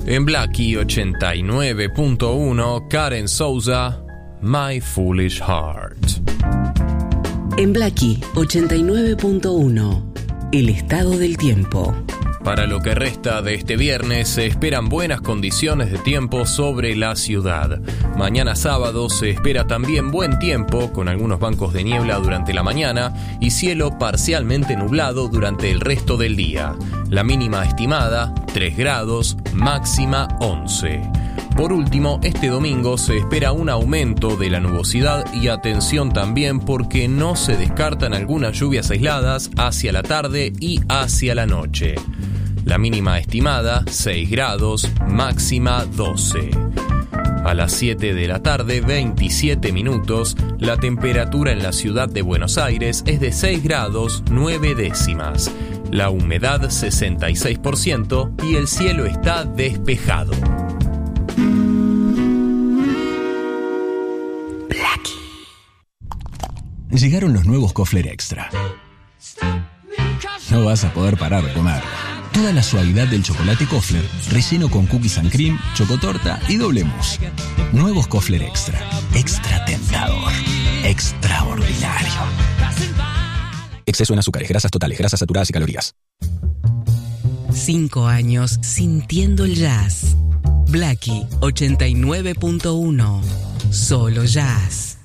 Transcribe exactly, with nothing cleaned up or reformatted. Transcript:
En Blackie ochenta y nueve punto uno, Karen Souza, My Foolish Heart. En Blackie ochenta y nueve punto uno, el estado del tiempo. Para lo que resta de este viernes se esperan buenas condiciones de tiempo sobre la ciudad. Mañana sábado se espera también buen tiempo, con algunos bancos de niebla durante la mañana y cielo parcialmente nublado durante el resto del día. La mínima estimada, tres grados, máxima once. Por último, este domingo se espera un aumento de la nubosidad y atención también porque no se descartan algunas lluvias aisladas hacia la tarde y hacia la noche. La mínima estimada, seis grados, máxima doce. A las siete de la tarde, veintisiete minutos, la temperatura en la ciudad de Buenos Aires es de seis grados, nueve décimas. La humedad sesenta y seis por ciento y el cielo está despejado. Llegaron los nuevos Kofler Extra. No vas a poder parar de comer. Toda la suavidad del chocolate Kofler, relleno con cookies and cream, chocotorta y doble mousse. Nuevos Kofler Extra. Extra tentador. Extraordinario. Exceso en azúcares, grasas totales, grasas saturadas y calorías. Cinco años sintiendo el jazz. Blackie ochenta y nueve punto uno. Solo jazz.